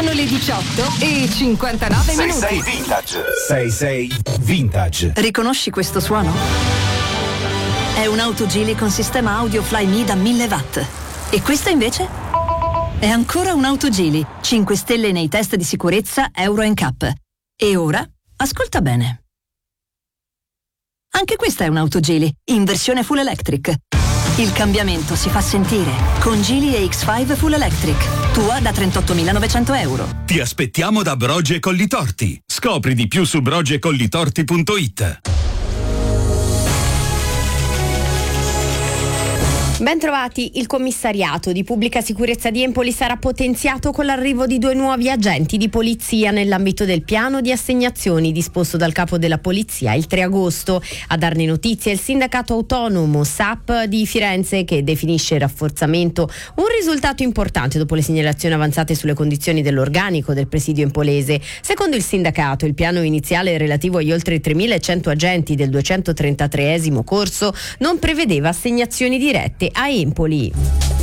Sono le 18:59 minuti. 66 Vintage. 66 Vintage. Riconosci questo suono? È un'auto Geely con sistema audio Flyme da 1000 watt. E questa invece? È ancora un'auto Geely, 5 stelle nei test di sicurezza Euro NCAP. E ora, ascolta bene. Anche questa è un'auto Geely, in versione full electric. Il cambiamento si fa sentire con Geely EX5 Full Electric. Tua da 38.900 euro. Ti aspettiamo da Brogi e Collitorti. Scopri di più su brogiecolltorti.it. Bentrovati, il commissariato di pubblica sicurezza di Empoli sarà potenziato con l'arrivo di 2 nuovi agenti di polizia nell'ambito del piano di assegnazioni disposto dal capo della polizia il 3 agosto. A darne notizia il sindacato autonomo SAP di Firenze, che definisce il rafforzamento un risultato importante dopo le segnalazioni avanzate sulle condizioni dell'organico del presidio empolese. Secondo il sindacato, il piano iniziale relativo agli oltre 3.100 agenti del 233esimo corso non prevedeva assegnazioni dirette a Empoli.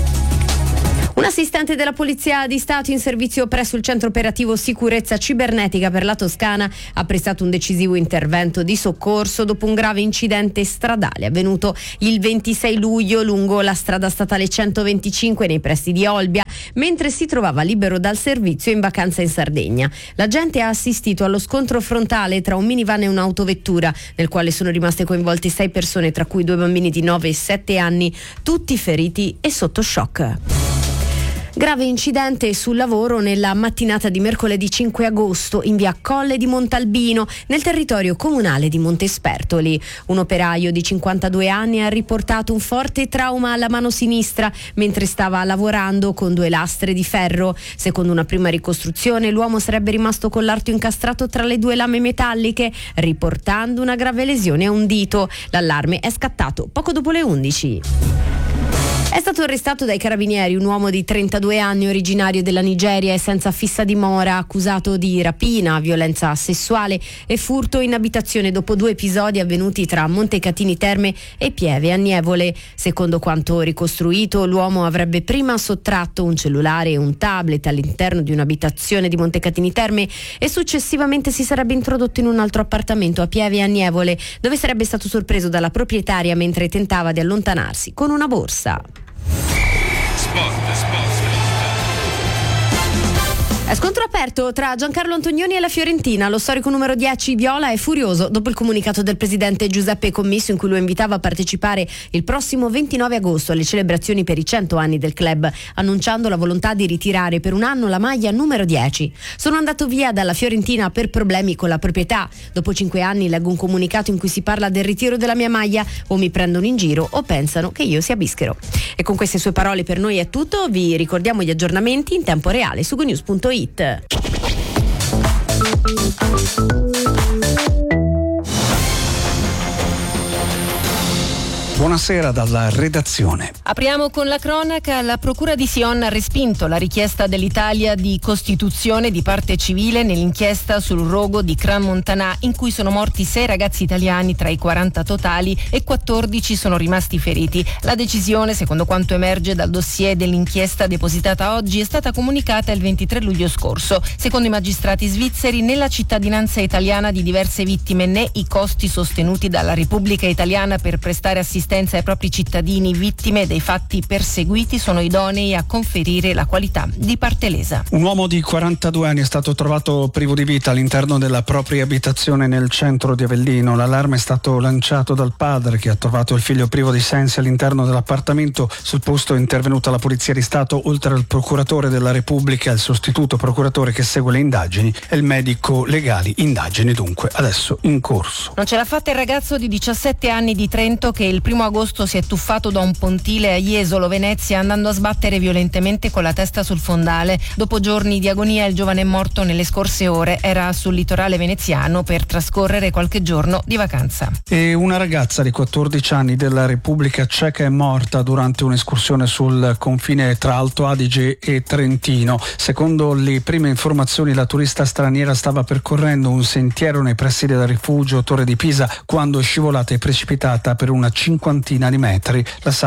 Un assistente della Polizia di Stato in servizio presso il centro operativo sicurezza cibernetica per la Toscana ha prestato un decisivo intervento di soccorso dopo un grave incidente stradale avvenuto il 26 luglio lungo la strada statale 125 nei pressi di Olbia, mentre si trovava libero dal servizio in vacanza in Sardegna. L'agente ha assistito allo scontro frontale tra un minivan e un'autovettura, nel quale sono rimaste coinvolte 6 persone, tra cui 2 bambini di 9 e 7 anni, tutti feriti e sotto shock. Grave incidente sul lavoro nella mattinata di mercoledì 5 agosto in via Colle di Montalbino, nel territorio comunale di Montespertoli. Un operaio di 52 anni ha riportato un forte trauma alla mano sinistra mentre stava lavorando con 2 lastre di ferro. Secondo una prima ricostruzione, l'uomo sarebbe rimasto con l'arto incastrato tra le 2 lame metalliche, riportando una grave lesione a un dito. L'allarme è scattato poco dopo le 11. È stato arrestato dai carabinieri un uomo di 32 anni originario della Nigeria e senza fissa dimora, accusato di rapina, violenza sessuale e furto in abitazione dopo 2 episodi avvenuti tra Montecatini Terme e Pieve a Nievole. Secondo quanto ricostruito, l'uomo avrebbe prima sottratto un cellulare e un tablet all'interno di un'abitazione di Montecatini Terme e successivamente si sarebbe introdotto in un altro appartamento a Pieve a Nievole, dove sarebbe stato sorpreso dalla proprietaria mentre tentava di allontanarsi con una borsa. Sport. È scontro aperto tra Giancarlo Antonioni e la Fiorentina. Lo storico numero 10 viola è furioso dopo il comunicato del presidente Giuseppe Commisso in cui lo invitava a partecipare il prossimo 29 agosto alle celebrazioni per i 100 anni del club, annunciando la volontà di ritirare per un anno la maglia numero 10. Sono andato via dalla Fiorentina per problemi con la proprietà. Dopo 5 anni leggo un comunicato in cui si parla del ritiro della mia maglia. O mi prendono in giro o pensano che io sia bischero. E con queste sue parole per noi è tutto. Vi ricordiamo gli aggiornamenti in tempo reale su GoNews.it. Buonasera dalla redazione. Apriamo con la cronaca. La Procura di Sion ha respinto la richiesta dell'Italia di costituzione di parte civile nell'inchiesta sul rogo di Crans-Montana, in cui sono morti 6 ragazzi italiani tra i 40 totali e 14 sono rimasti feriti. La decisione, secondo quanto emerge dal dossier dell'inchiesta depositata oggi, è stata comunicata il 23 luglio scorso. Secondo i magistrati svizzeri, né la cittadinanza italiana di diverse vittime né i costi sostenuti dalla Repubblica Italiana per prestare assistenza ai propri cittadini vittime dei fatti perseguiti sono idonei a conferire la qualità di parte lesa. Un uomo di 42 anni è stato trovato privo di vita all'interno della propria abitazione nel centro di Avellino. L'allarme è stato lanciato dal padre, che ha trovato il figlio privo di sensi all'interno dell'appartamento. Sul posto è intervenuta la Polizia di Stato, oltre al procuratore della Repubblica, il sostituto procuratore che segue le indagini e il medico legali. Indagini dunque adesso in corso. Non ce l'ha fatta il ragazzo di 17 anni di Trento che il 1 agosto si è tuffato da un pontile a Jesolo, Venezia, andando a sbattere violentemente con la testa sul fondale. Dopo giorni di agonia il giovane è morto nelle scorse ore. Era sul litorale veneziano per trascorrere qualche giorno di vacanza. E una ragazza di 14 anni della Repubblica Ceca è morta durante un'escursione sul confine tra Alto Adige e Trentino. Secondo le prime informazioni, la turista straniera stava percorrendo un sentiero nei pressi del rifugio Torre di Pisa quando è scivolata e precipitata per una cinquantina di metri. La salma è stata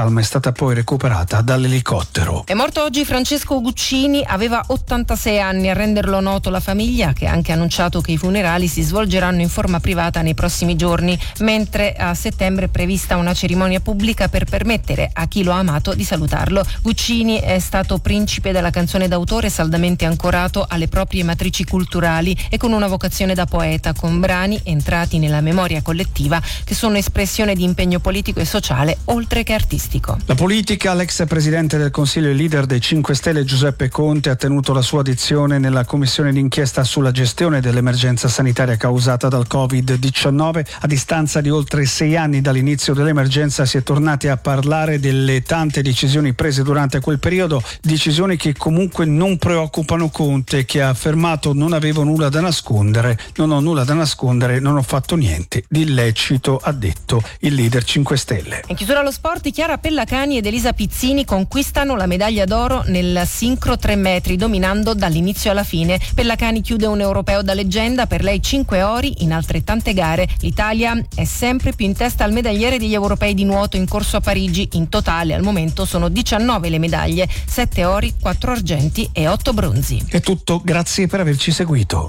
stata poi recuperata dall'elicottero. È morto oggi Francesco Guccini, aveva 86 anni. A renderlo noto la famiglia, che ha anche annunciato che i funerali si svolgeranno in forma privata nei prossimi giorni, mentre a settembre è prevista una cerimonia pubblica per permettere a chi lo ha amato di salutarlo. Guccini è stato principe della canzone d'autore, saldamente ancorato alle proprie matrici culturali e con una vocazione da poeta, con brani entrati nella memoria collettiva che sono espressione di impegno politico e sociale oltre che artistico. La politica, l'ex presidente del Consiglio e leader dei 5 Stelle Giuseppe Conte ha tenuto la sua audizione nella commissione d'inchiesta sulla gestione dell'emergenza sanitaria causata dal Covid-19. A distanza di oltre 6 anni dall'inizio dell'emergenza si è tornati a parlare delle tante decisioni prese durante quel periodo, decisioni che comunque non preoccupano Conte, che ha affermato: non avevo nulla da nascondere, non ho nulla da nascondere, non ho fatto niente di illecito, ha detto il leader 5 Stelle. In chiusura allo sport, Chiara Pellacani ed Elisa Pizzini conquistano la medaglia d'oro nel sincro 3 metri, dominando dall'inizio alla fine. Pellacani chiude un europeo da leggenda, per lei 5 ori in altrettante gare. L'Italia è sempre più in testa al medagliere degli europei di nuoto in corso a Parigi. In totale al momento sono 19 le medaglie, 7 ori, 4 argenti e 8 bronzi. È tutto, grazie per averci seguito.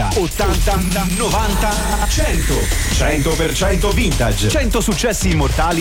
80, 90, 100. 100% vintage. 100 successi immortali